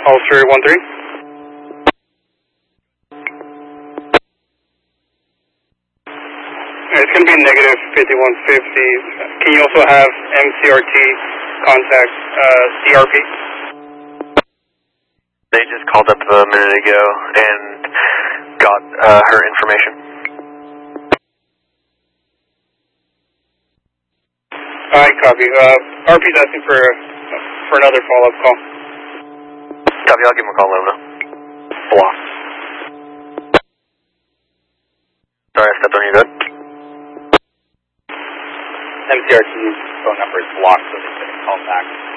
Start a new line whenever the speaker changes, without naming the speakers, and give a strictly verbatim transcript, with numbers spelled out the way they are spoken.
Ulster one three. It's going to be negative fifty-one fifty. Can you also have M C R T contact uh, C R P?
They just called up a minute ago and got uh, her information.
Alright, copy. Uh, R P's asking for for another follow-up call.
Copy, I'll give him a call, let him know. Block. Sorry, I stepped on you, good?
M C R T's phone number is blocked, so they couldn't call back.